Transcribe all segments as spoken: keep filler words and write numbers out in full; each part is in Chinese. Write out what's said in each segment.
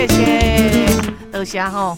谢谢，多谢吼。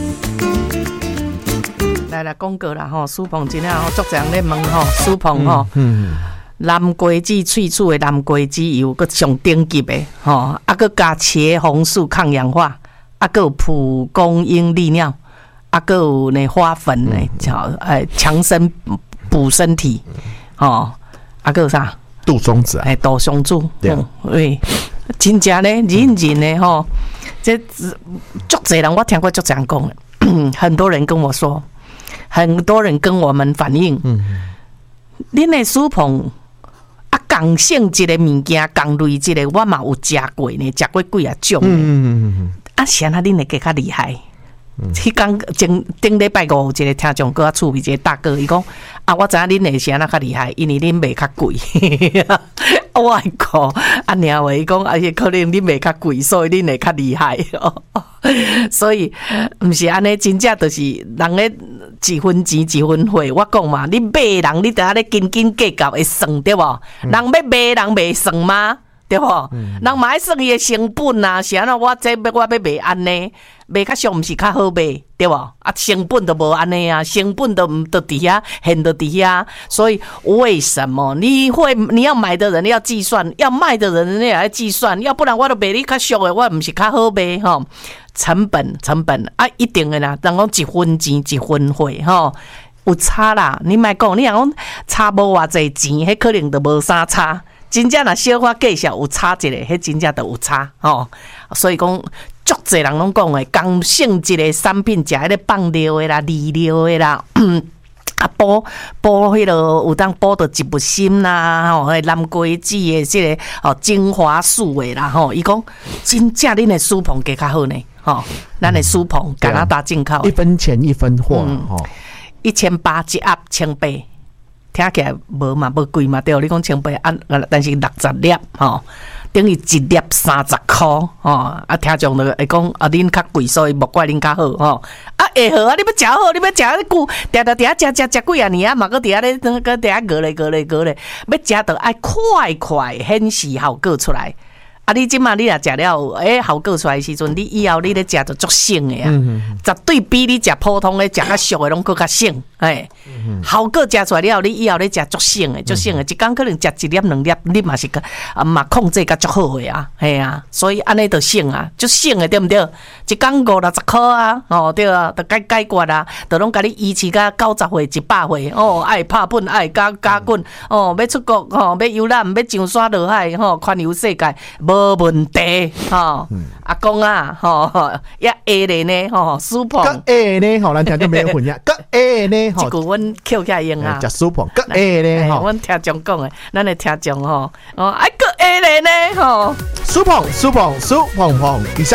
来来广告啦吼，苏鹏今天吼，足多人咧问吼，苏鹏吼，嗯，南瓜子萃取的南瓜子油，佮上顶级的吼，啊，佮加茄红素抗氧化，啊，佮有蒲公英利尿，啊，佮有那花粉呢，叫诶强身补身体，吼，啊，佮有啥？ 杜松子啊， 哎，杜松子， 对， 喂，真正咧，认真的吼，这足多人我听过足多人讲的，很多人跟我说。很多人跟我们反映，嗯，恁的苏鹏啊，共性一个物件，共类一个，我嘛有食过呢，食过几啊种呢。嗯嗯嗯啊，是安那恁会更较厉害。迄讲前顶礼拜五有一个听众搁厝边一个大哥，伊讲啊，我知影恁会是安那较厉害，因为恁卖较贵。我爱讲啊，娘话伊讲，而且可能恁卖较贵，所以恁会较厉害。所以毋是安尼，真正就是人咧一分钱一分货。我讲嘛，你买人你得安尼斤斤计较会算对无？人要买人袂算吗？对无？嗯、人嘛爱算伊的成本啊，是安怎？我这我要卖安尼，卖较俗毋是较好卖，对无？啊，成本都无安尼啊，成本都唔都伫遐，现都伫遐。所以为什么你会你要买的人要计算，要卖的人也要计算，要不然我都卖你较俗的，我毋是较好卖吼。成本成本啊，一定的啦，人讲一分钱一分货吼。有差啦，你莫讲，你若讲差无偌济钱，迄可能就无啥差。真正若小可计数有差一个，迄真正就有差吼。所以讲，足侪人拢讲诶，刚性一个产品，食迄个放料诶啦、利料诶啦，啊补补迄落有当补到植物心啦，吼，迄南瓜子诶，即个哦精华素诶啦，吼，伊讲真正恁诶苏鹏加较好呢，吼，咱诶苏鹏加拿大进口， 一分钱一分货，吼， 一千八一盒千八。听起来无嘛，无贵嘛，对。你讲千八按，但是六十粒吼，等于一粒三十块吼。啊，听众就会讲啊，恁较贵，所以莫怪恁较好吼。啊，会好啊，你要食好，你要食迄久，定定定食食食几啊年啊，嘛搁伫遐咧，搁伫遐饿咧饿咧饿咧，要食到爱快快显示效果出来。啊！你即马你若食了，诶、欸，效果出来的时阵，你以后你咧食就足省诶啊，嗯、绝对比你食普通诶食较俗诶拢搁较省，诶、嗯，效果食出来了，你以后咧食足省诶，足省诶，一工可能食一粒两粒，你嘛是个啊嘛控制甲足好诶啊，系啊，所以安尼就省啊，足省诶对毋对？一工五六十箍啊，哦对啊，就解解决啊，就拢甲你维持甲九十岁、一百岁，哦，爱拍本，爱加加滚，哦，要出国，哦，要游览，要上山落海，吼、哦，环游世界，无。无问题，吼、嗯，阿公啊，吼，也会咧呢，吼，苏鹏， 个会呢，吼，咱听众没有混呀，个会呢， 吼，这句阮扣起来用啊， 叫苏鹏，个会呢，吼， 阮听众讲诶，咱诶听众吼，哦，哎，个会咧呢，吼， 苏鹏，苏鹏，苏鹏鹏，以上。